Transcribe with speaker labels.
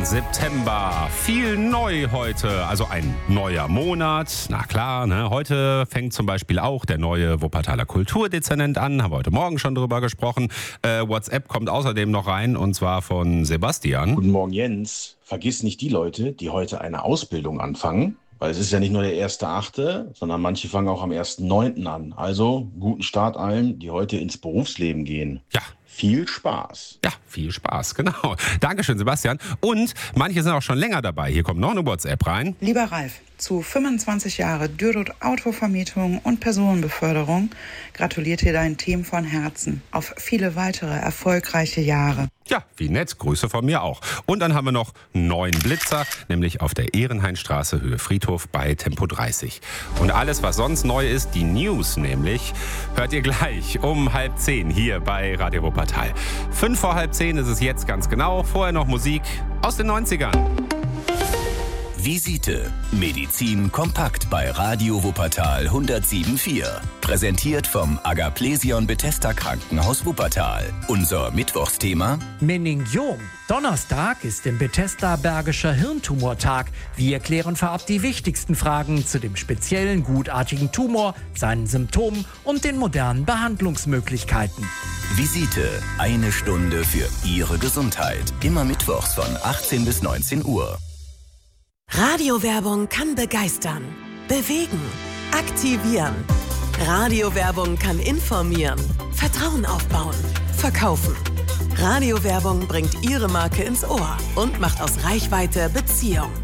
Speaker 1: September. Viel neu heute, also ein neuer Monat. Na klar, ne? Heute fängt zum Beispiel auch der neue Wuppertaler Kulturdezernent an. Haben wir heute Morgen schon drüber gesprochen. WhatsApp kommt außerdem noch rein, und zwar von Sebastian.
Speaker 2: Guten Morgen, Jens. Vergiss nicht die Leute, die heute eine Ausbildung anfangen. Weil es ist ja nicht nur der 1.8., sondern manche fangen auch am 1.9. an. Also guten Start allen, die heute ins Berufsleben gehen.
Speaker 1: Ja.
Speaker 2: Viel Spaß.
Speaker 1: Ja, viel Spaß, genau. Dankeschön, Sebastian. Und manche sind auch schon länger dabei. Hier kommt noch eine WhatsApp rein.
Speaker 3: Lieber Ralf, zu 25 Jahre Dürrot Autovermietung und Personenbeförderung gratuliert dir dein Team von Herzen auf viele weitere erfolgreiche Jahre.
Speaker 1: Ja, wie nett. Grüße von mir auch. Und dann haben wir noch 9 Blitzer, nämlich auf der Ehrenhainstraße, Höhe Friedhof bei Tempo 30. Und alles, was sonst neu ist, die News nämlich, hört ihr gleich um 9:30 hier bei Radio Wuppertal. 9:55 ist es jetzt ganz genau. Vorher noch Musik aus den 90ern.
Speaker 4: Visite. Medizin kompakt bei Radio Wuppertal 107.4. Präsentiert vom Agaplesion Bethesda Krankenhaus Wuppertal. Unser Mittwochsthema:
Speaker 5: Meningiom. Donnerstag ist im Bethesda Bergischer Hirntumortag. Wir klären vorab die wichtigsten Fragen zu dem speziellen gutartigen Tumor, seinen Symptomen und den modernen Behandlungsmöglichkeiten.
Speaker 4: Visite. Eine Stunde für Ihre Gesundheit. Immer mittwochs von 18 bis 19 Uhr.
Speaker 6: Radiowerbung kann begeistern, bewegen, aktivieren. Radiowerbung kann informieren, Vertrauen aufbauen, verkaufen. Radiowerbung bringt Ihre Marke ins Ohr und macht aus Reichweite Beziehung.